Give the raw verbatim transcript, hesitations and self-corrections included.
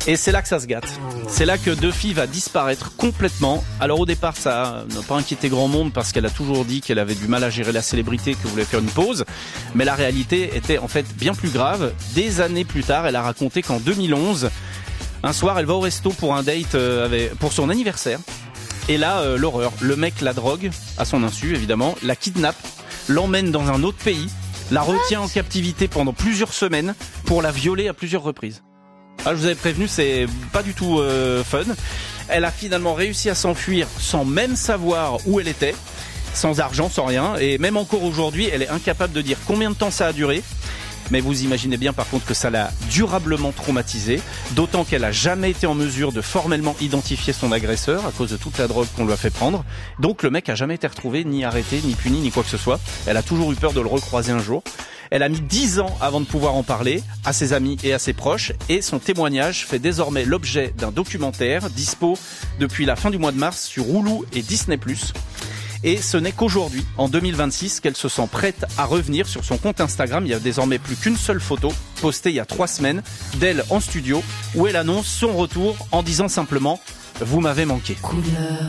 Et c'est là que ça se gâte. C'est là que Duffy va disparaître complètement. Alors au départ, ça n'a pas inquiété grand monde parce qu'elle a toujours dit qu'elle avait du mal à gérer la célébrité, qu'elle voulait faire une pause. Mais la réalité était en fait bien plus grave. Des années plus tard, elle a raconté qu'en deux mille onze, un soir, elle va au resto pour un date euh, avec, pour son anniversaire. Et là, euh, l'horreur. Le mec la drogue, à son insu évidemment, la kidnappe, l'emmène dans un autre pays, la retient en captivité pendant plusieurs semaines pour la violer à plusieurs reprises. Ah, je vous avais prévenu, c'est pas du tout euh, fun. Elle a finalement réussi à s'enfuir sans même savoir où elle était, sans argent, sans rien. Et même encore aujourd'hui, elle est incapable de dire combien de temps ça a duré. Mais vous imaginez bien par contre que ça l'a durablement traumatisée, d'autant qu'elle n'a jamais été en mesure de formellement identifier son agresseur à cause de toute la drogue qu'on lui a fait prendre. Donc le mec a jamais été retrouvé, ni arrêté, ni puni, ni quoi que ce soit. Elle a toujours eu peur de le recroiser un jour. Elle a mis dix ans avant de pouvoir en parler à ses amis et à ses proches, et son témoignage fait désormais l'objet d'un documentaire dispo depuis la fin du mois de mars sur Hulu et Disney plus. Et ce n'est qu'aujourd'hui, en deux mille vingt-six, qu'elle se sent prête à revenir sur son compte Instagram. Il n'y a désormais plus qu'une seule photo, postée il y a trois semaines, d'elle en studio, où elle annonce son retour en disant simplement « Vous m'avez manqué ». Couleur.